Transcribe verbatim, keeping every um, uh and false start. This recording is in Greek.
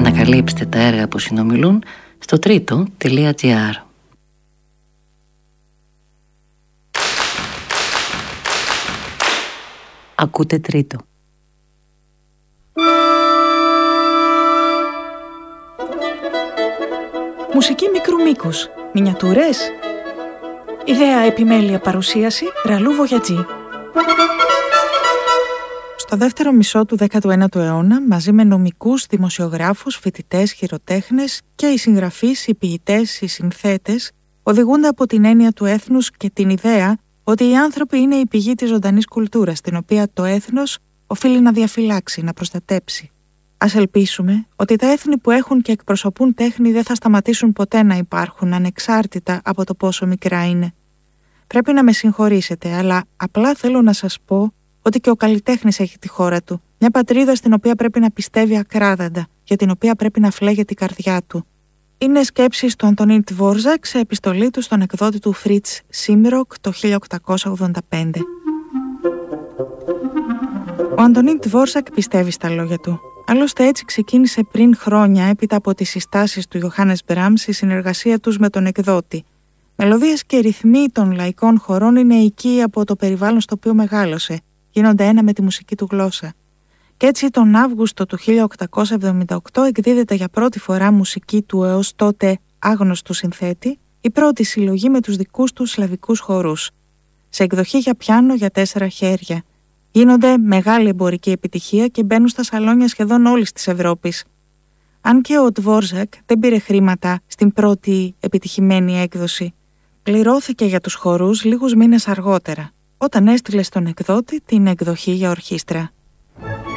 ανακαλύψτε τα έργα που συνομιλούν στο τρίτο τελεία τζι άρ. Ακούτε τρίτο. Μουσική μικρού μήκους. Μινιατούρες. Ιδέα, επιμέλεια, παρουσίαση Ραλού Βογιατζή. Στο δεύτερο μισό του δέκατου ένατου αιώνα, μαζί με νομικούς, δημοσιογράφους, φοιτητές, χειροτέχνες και οι συγγραφείς, οι ποιητές, οι συνθέτες, οδηγούνται από την έννοια του έθνους και την ιδέα ότι οι άνθρωποι είναι η πηγή της ζωντανής κουλτούρας, την οποία το έθνος οφείλει να διαφυλάξει, να προστατέψει. Ας ελπίσουμε ότι τα έθνη που έχουν και εκπροσωπούν τέχνη δεν θα σταματήσουν ποτέ να υπάρχουν, ανεξάρτητα από το πόσο μικρά είναι. Πρέπει να με συγχωρήσετε, αλλά απλά θέλω να σας πω ότι και ο καλλιτέχνης έχει τη χώρα του, μια πατρίδα στην οποία πρέπει να πιστεύει ακράδαντα, για την οποία πρέπει να φλέγεται η καρδιά του. Είναι σκέψεις του Αντωνίν Τβόρζακ σε επιστολή του στον εκδότη του Φρίτς Σίμροκ το χίλια οκτακόσια ογδόντα πέντε. Ο Αντωνίν Τβόρζακ πιστεύει στα λόγια του. Άλλωστε έτσι ξεκίνησε πριν χρόνια, έπειτα από τις συστάσεις του Ιωάννης Μπράμς, η συνεργασία τους με τον εκδότη. Μελωδίες και ρυθμοί των λαϊκών χωρών είναι οικοί από το περιβάλλον στο οποίο μεγάλωσε, γίνονται ένα με τη μουσική του γλώσσα. Κι έτσι τον Αύγουστο του χίλια οκτακόσια εβδομήντα οκτώ εκδίδεται για πρώτη φορά μουσική του έως τότε άγνωστου συνθέτη, η πρώτη συλλογή με τους δικούς του σλαβικούς χορούς. Σε εκδοχή για πιάνο για τέσσερα χέρια. Γίνονται μεγάλη εμπορική επιτυχία και μπαίνουν στα σαλόνια σχεδόν όλης της Ευρώπης. Αν και ο Τβόρζακ δεν πήρε χρήματα στην πρώτη επιτυχημένη έκδοση, πληρώθηκε για τους χορούς λίγους μήνες αργότερα, όταν έστειλε στον εκδότη την εκδοχή για ορχήστρα.